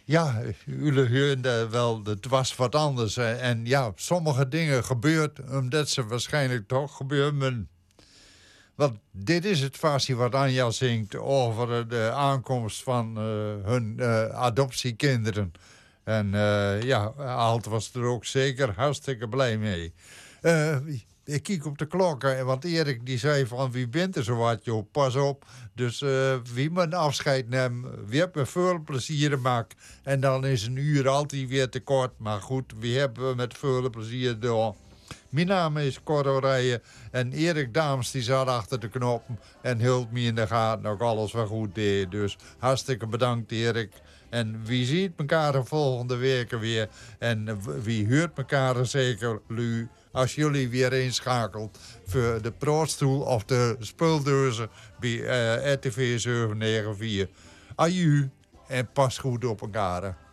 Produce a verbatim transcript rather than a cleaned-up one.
Ja, jullie horen wel, het was wat anders. hè. En ja, sommige dingen gebeurt omdat ze waarschijnlijk toch gebeuren. Want dit is het versie wat Anja zingt over de aankomst van eh, hun eh, adoptiekinderen. En eh, ja, Alt was er ook zeker hartstikke blij mee. Eh, ik kijk op de klok, hè, want Erik die zei van wie bent er zo wat, joh, pas op. Dus eh, wie moet afscheid nemen, wie heeft me veel plezier gemaakt. En dan is een uur altijd weer te kort. Maar goed, wie hebben we met veel plezier door. Mijn naam is Cordo Rijen en Erik Daams die zat achter de knoppen en hield me in de gaten nog alles wat goed deed. Dus hartstikke bedankt Erik. En wie ziet elkaar de volgende weken weer en wie huurt elkaar zeker lu als jullie weer inschakelt voor de prootstoel of de spuldeuzen bij uh, R T V zeven negen vier. Aju en pas goed op elkaar.